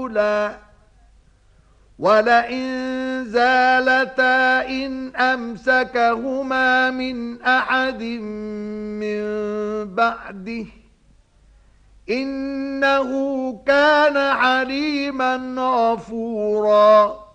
الأولى ولئن زالتا إن أمسكهما من أحد من بعده إنه كان عليما غفورا